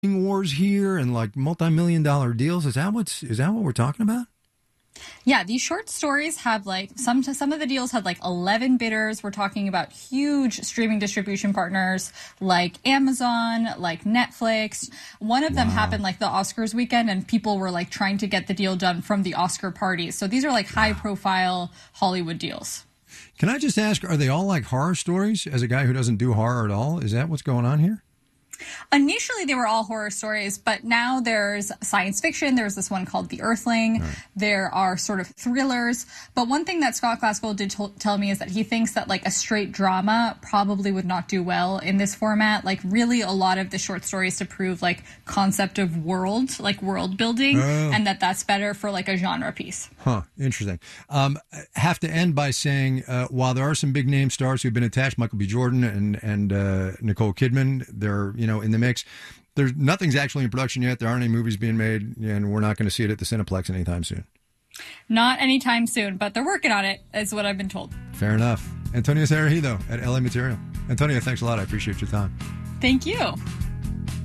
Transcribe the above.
wars here and like multi-million dollar deals. Is that what we're talking about? Yeah, these short stories have like some of the deals had like 11 bidders. We're talking about huge streaming distribution partners like Amazon, like Netflix. One of them happened like the Oscars weekend, and people were like trying to get the deal done from the Oscar parties. So these are like high profile Hollywood deals. Can I just ask, are they all like horror stories? As a guy who doesn't do horror at all, is that what's going on here? Initially, they were all horror stories, but now there's science fiction. There's this one called The Earthling. Right. There are sort of thrillers. But one thing that Scott Glasgow did tell me is that he thinks that like a straight drama probably would not do well in this format. Like really a lot of the short stories to prove like concept of world, like world building, and that's better for like a genre piece. Huh. Interesting. Have to end by saying, while there are some big name stars who've been attached, Michael B. Jordan and Nicole Kidman, they're, in the mix. There's nothing's actually in production yet. There aren't any movies being made, and we're not going to see it at the Cineplex anytime soon. Not anytime soon, but they're working on it, is what I've been told. Fair enough. Antonio Cereijido at LA Material. Antonio, thanks a lot. I appreciate your time. Thank you.